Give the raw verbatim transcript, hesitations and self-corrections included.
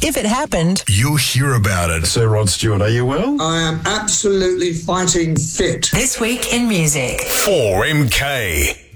if it happened, you'll hear about it. Sir Rod Stewart, are you well? I am absolutely fighting fit. This Week in Music. four M K.